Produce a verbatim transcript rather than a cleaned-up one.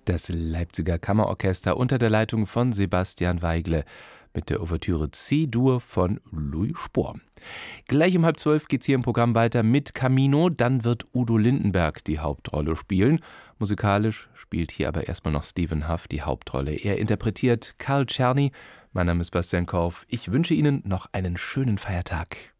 Das Leipziger Kammerorchester unter der Leitung von Sebastian Weigle mit der Ouvertüre C-Dur von Louis Spohr. Gleich um halb zwölf geht's hier im Programm weiter mit Camino. Dann wird Udo Lindenberg die Hauptrolle spielen. Musikalisch spielt hier aber erstmal noch Stephen Huff die Hauptrolle. Er interpretiert Carl Czerny. Mein Name ist Bastian Korf. Ich wünsche Ihnen noch einen schönen Feiertag.